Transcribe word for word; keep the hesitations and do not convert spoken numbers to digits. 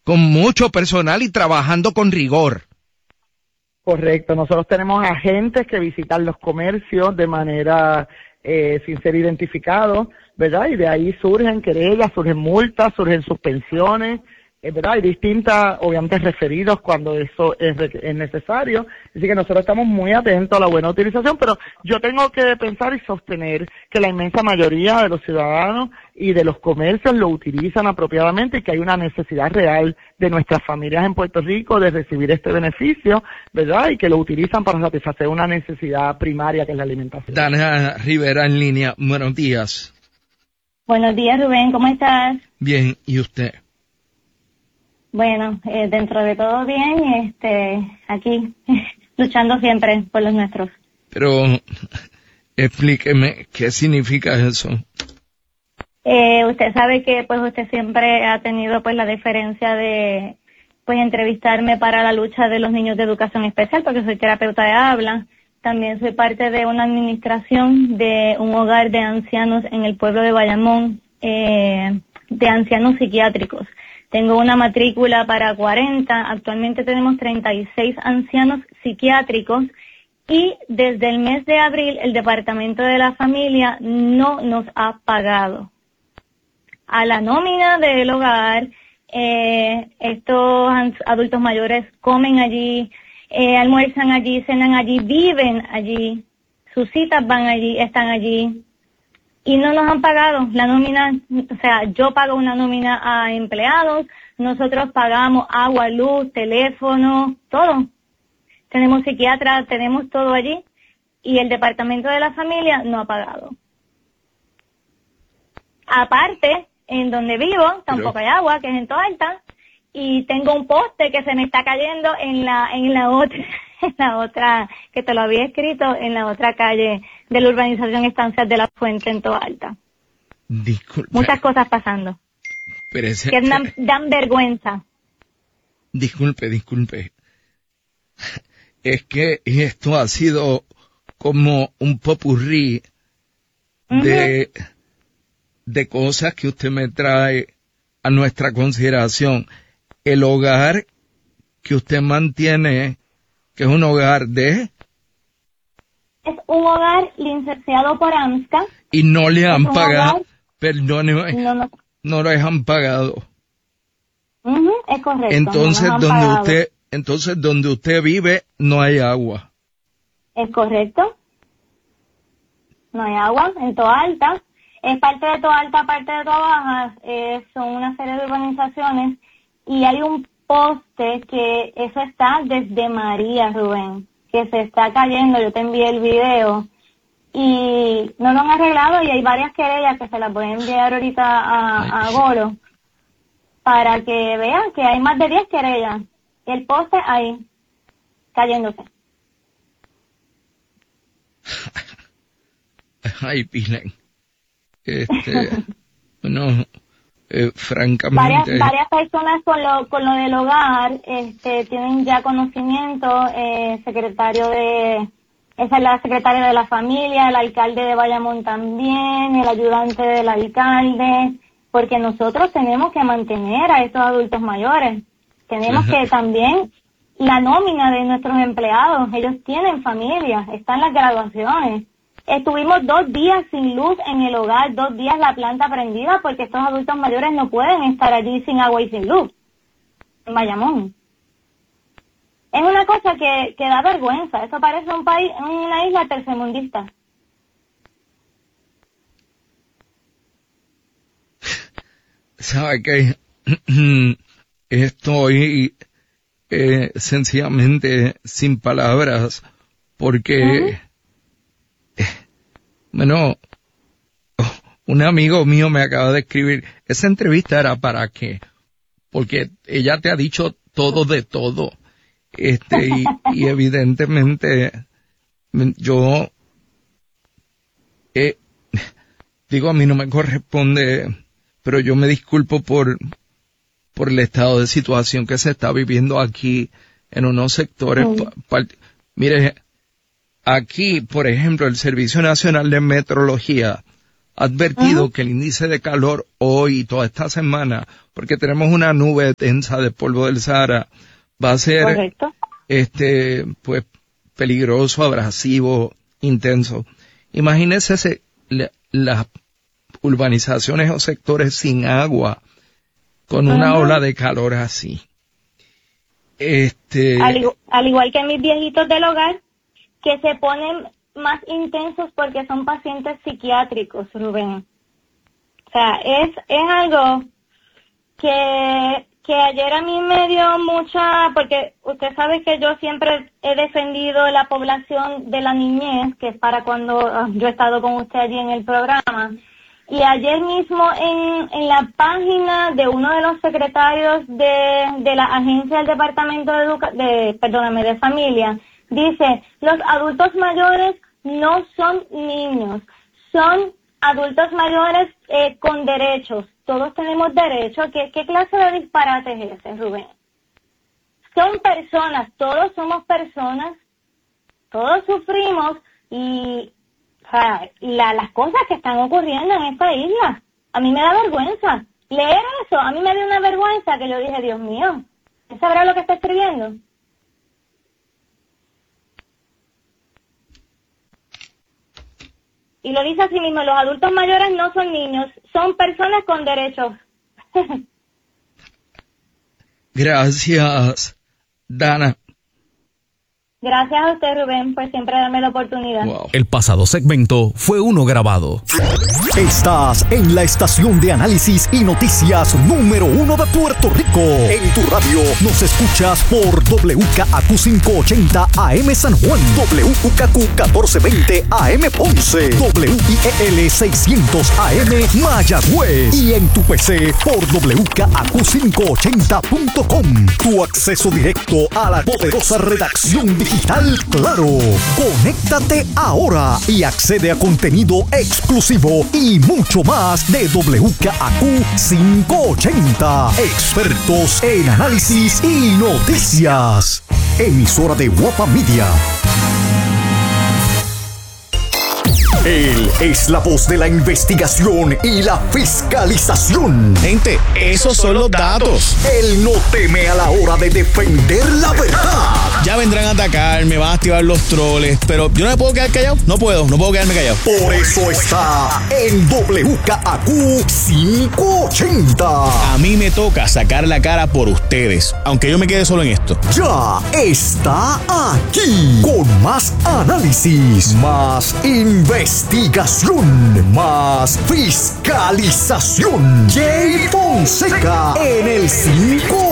con mucho personal y trabajando con rigor. Correcto, nosotros tenemos agentes que visitan los comercios de manera eh, sin ser identificados, ¿verdad? Y de ahí surgen querellas, surgen multas, surgen suspensiones, eh, ¿verdad? Hay distintas, obviamente, referidos cuando eso es, es necesario. Así que nosotros estamos muy atentos a la buena utilización, pero yo tengo que pensar y sostener que la inmensa mayoría de los ciudadanos y de los comercios lo utilizan apropiadamente y que hay una necesidad real de nuestras familias en Puerto Rico de recibir este beneficio, ¿verdad? Y que lo utilizan para satisfacer una necesidad primaria que es la alimentación. Dana Rivera en línea, buenos días. Buenos días, Rubén, ¿cómo estás? Bien, ¿y usted? Bueno, eh, dentro de todo bien, este, aquí, luchando siempre por los nuestros. Pero, explíqueme, ¿qué significa eso? Eh, usted sabe que, pues, usted siempre ha tenido, pues, la deferencia de, pues, entrevistarme para la lucha de los niños de educación especial, porque soy terapeuta de habla. También soy parte de una administración de un hogar de ancianos en el pueblo de Bayamón, eh, de ancianos psiquiátricos. Tengo una matrícula para cuarenta, actualmente tenemos treinta y seis ancianos psiquiátricos y desde el mes de abril el Departamento de la Familia no nos ha pagado. A la nómina del hogar, eh, estos adultos mayores comen allí, eh, almuerzan allí, cenan allí, viven allí, sus citas van allí, están allí. Y no nos han pagado la nómina, o sea, yo pago una nómina a empleados, nosotros pagamos agua, luz, teléfono, todo. Tenemos psiquiatra, tenemos todo allí y el Departamento de la Familia no ha pagado. Aparte, en donde vivo tampoco Pero... hay agua, que es en Toa Alta, y tengo un poste que se me está cayendo en la en la otra en la otra que te lo había escrito en la otra calle de la urbanización Estancias de la Fuente en Toa Alta. Disculpe. Muchas cosas pasando. Pero ese, que dan, dan vergüenza. Disculpe, disculpe. Es que esto ha sido como un popurrí uh-huh. de de cosas que usted me trae a nuestra consideración. El hogar que usted mantiene, que es un hogar de... Es un hogar licenciado por AMSCA. Y no le han pagado, perdóneme, no, no. no les han pagado. Uh-huh, es correcto. Entonces, no donde pagado. usted, entonces donde usted vive no hay agua. Es correcto. No hay agua en Toa Alta. Es parte de Toa Alta, parte de Toa Baja, eh, son una serie de urbanizaciones y hay un poste que eso está desde María, Rubén, que se está cayendo. Yo te envié el video y no lo han arreglado y hay varias querellas que se las voy a enviar ahorita a, a Golo para que vean que hay más de diez querellas. El poste ahí, cayéndose. Ay, Pilen. Este, no, eh, francamente. Varias, varias personas con lo, con lo del hogar, este, tienen ya conocimiento, eh, secretario de, esa es la secretaria de la familia, el alcalde de Bayamón también, el ayudante del alcalde, porque nosotros tenemos que mantener a estos adultos mayores. Tenemos Ajá. que también la nómina de nuestros empleados, ellos tienen familia, están las graduaciones. Estuvimos dos días sin luz en el hogar, dos días la planta prendida porque estos adultos mayores no pueden estar allí sin agua y sin luz, en Bayamón. Es una cosa que, que da vergüenza, eso parece un país, una isla tercermundista. ¿Sabe qué? Estoy eh, sencillamente sin palabras porque... Uh-huh. Bueno, un amigo mío me acaba de escribir, esa entrevista era para qué, porque ella te ha dicho todo de todo, este, y, y evidentemente, yo, eh, digo, a mí no me corresponde, pero yo me disculpo por, por el estado de situación que se está viviendo aquí en unos sectores, sí. pa, pa, mire, aquí, por ejemplo, el Servicio Nacional de Metrología ha advertido Uh-huh. que el índice de calor hoy y toda esta semana, porque tenemos una nube densa de polvo del Sahara, va a ser Correcto. este pues peligroso, abrasivo, intenso. Imagínese ese, la, las urbanizaciones o sectores sin agua con una Uh-huh. ola de calor así. Este, Al, igu- al igual que mis viejitos del hogar, que se ponen más intensos porque son pacientes psiquiátricos, Rubén. O sea, es, es algo que, que ayer a mí me dio mucha, porque usted sabe que yo siempre he defendido la población de la niñez, que es para cuando uh, yo he estado con usted allí en el programa. Y ayer mismo en, en la página de uno de los secretarios de, de la agencia del Departamento de Educa de, perdóname, de Familia, dice, los adultos mayores no son niños, son adultos mayores eh, con derechos. Todos tenemos derechos. ¿Qué, qué clase de disparate es ese, Rubén? Son personas, todos somos personas, todos sufrimos y... O sea, la, las cosas que están ocurriendo en esta isla, a mí me da vergüenza. Leer eso, a mí me dio una vergüenza que yo dije, Dios mío, ¿él sabrá lo que está escribiendo? Y lo dice así mismo, los adultos mayores no son niños, son personas con derechos. gracias, Dana. Gracias a usted, Rubén, por siempre darme la oportunidad. Wow. El pasado segmento fue uno grabado. Estás en la estación de análisis y noticias número uno de Puerto Rico. En tu radio nos escuchas por W K A Q quinientos ochenta A M San Juan, W K A Q catorce veinte A M Ponce, W I E L seiscientos A M Mayagüez y en tu P C por W K A Q quinientos ochenta punto com. Tu acceso directo a la poderosa redacción digital Claro. Conéctate ahora y accede a contenido exclusivo y mucho más de W K A Q quinientos ochenta. Expertos en análisis y noticias. Emisora de Guapa Media. Él es la voz de la investigación y la fiscalización. Gente, esos son los datos. Él no teme a la hora de defender la verdad. Ya vendrán a atacar, me van a activar los troles, pero yo no me puedo quedar callado. No puedo, no puedo quedarme callado. Por eso está en W K A Q quinientos ochenta. A mí me toca sacar la cara por ustedes, aunque yo me quede solo en esto. Ya está aquí con más análisis, más investigación, más fiscalización. Jay Fonseca en el quinientos